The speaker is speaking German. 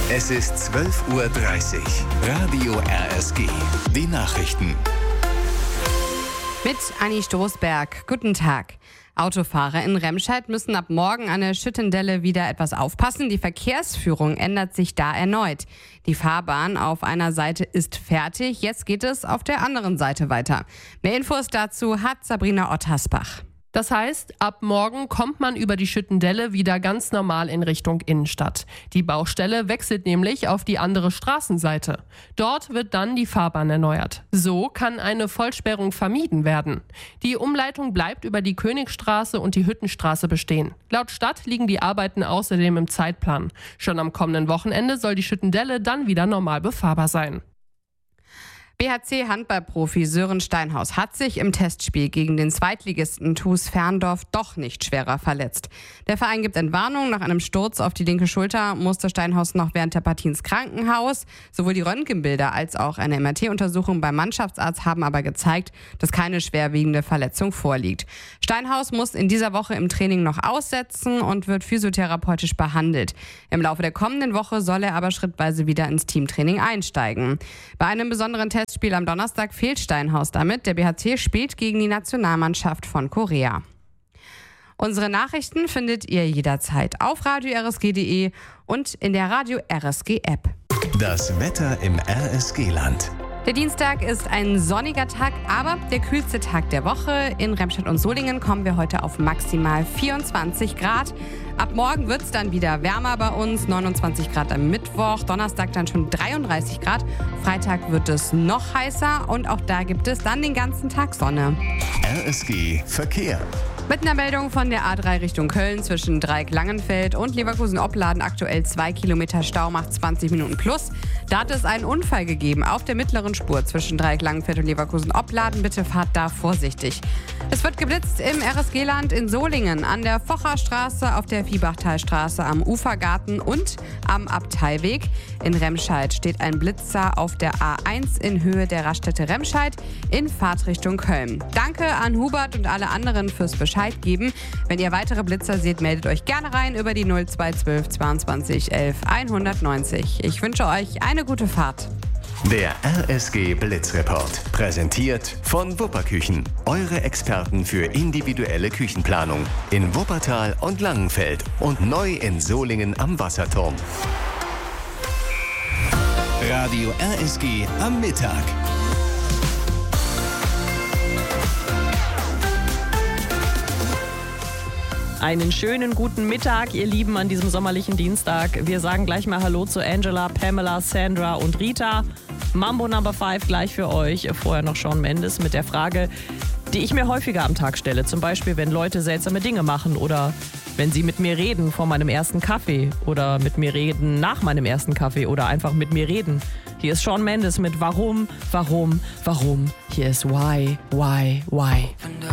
Es ist 12:30 Uhr. Radio RSG. Die Nachrichten. Mit Anni Stoßberg. Guten Tag. Autofahrer in Remscheid müssen ab morgen an der Schüttendelle wieder etwas aufpassen. Die Verkehrsführung ändert sich da erneut. Die Fahrbahn auf einer Seite ist fertig. Jetzt geht es auf der anderen Seite weiter. Mehr Infos dazu hat Sabrina Ottersbach. Das heißt, ab morgen kommt man über die Schüttendelle wieder ganz normal in Richtung Innenstadt. Die Baustelle wechselt nämlich auf die andere Straßenseite. Dort wird dann die Fahrbahn erneuert. So kann eine Vollsperrung vermieden werden. Die Umleitung bleibt über die Königstraße und die Hüttenstraße bestehen. Laut Stadt liegen die Arbeiten außerdem im Zeitplan. Schon am kommenden Wochenende soll die Schüttendelle dann wieder normal befahrbar sein. BHC-Handballprofi Sören Steinhaus hat sich im Testspiel gegen den Zweitligisten TuS Ferndorf doch nicht schwerer verletzt. Der Verein gibt Entwarnung. Nach einem Sturz auf die linke Schulter musste Steinhaus noch während der Partie ins Krankenhaus. Sowohl die Röntgenbilder als auch eine MRT-Untersuchung beim Mannschaftsarzt haben aber gezeigt, dass keine schwerwiegende Verletzung vorliegt. Steinhaus muss in dieser Woche im Training noch aussetzen und wird physiotherapeutisch behandelt. Im Laufe der kommenden Woche soll er aber schrittweise wieder ins Teamtraining einsteigen. Bei einem besonderen Testspiel am Donnerstag fehlt Steinhaus damit. Der BHC spielt gegen die Nationalmannschaft von Korea. Unsere Nachrichten findet ihr jederzeit auf radio-rsg.de und in der Radio RSG App. Das Wetter im RSG-Land. Der Dienstag ist ein sonniger Tag, aber der kühlste Tag der Woche. In Remscheid und Solingen kommen wir heute auf maximal 24 Grad. Ab morgen wird es dann wieder wärmer bei uns, 29 Grad am Mittwoch, Donnerstag dann schon 33 Grad. Freitag wird es noch heißer und auch da gibt es dann den ganzen Tag Sonne. RSG Verkehr. Mit einer Meldung von der A3 Richtung Köln zwischen Dreieck-Langenfeld und Leverkusen-Opladen aktuell 2 Kilometer Stau, macht 20 Minuten plus. Da hat es einen Unfall gegeben auf der mittleren Spur zwischen Dreieck-Langenfeld und Leverkusen-Opladen. Bitte fahrt da vorsichtig. Es wird geblitzt im RSG-Land in Solingen, an der Focherstraße, auf der Viehbachtalstraße, am Ufergarten und am Abteilweg. In Remscheid steht ein Blitzer auf der A1 in Höhe der Raststätte Remscheid in Fahrtrichtung Köln. Danke an Hubert und alle anderen fürs Bescheid geben. Wenn ihr weitere Blitzer seht, meldet euch gerne rein über die 0212 22 11 190. Ich wünsche euch eine gute Fahrt. Der RSG Blitzreport. Präsentiert von Wupperküchen. Eure Experten für individuelle Küchenplanung. In Wuppertal und Langenfeld und neu in Solingen am Wasserturm. Radio RSG am Mittag. Einen schönen guten Mittag, ihr Lieben, an diesem sommerlichen Dienstag. Wir sagen gleich mal Hallo zu Angela, Pamela, Sandra und Rita. Mambo Number 5 gleich für euch. Vorher noch Shawn Mendes mit der Frage, die ich mir häufiger am Tag stelle. Zum Beispiel, wenn Leute seltsame Dinge machen oder wenn sie mit mir reden vor meinem ersten Kaffee oder mit mir reden nach meinem ersten Kaffee oder einfach mit mir reden. Hier ist Shawn Mendes mit Warum, Warum, Warum. Hier ist Why.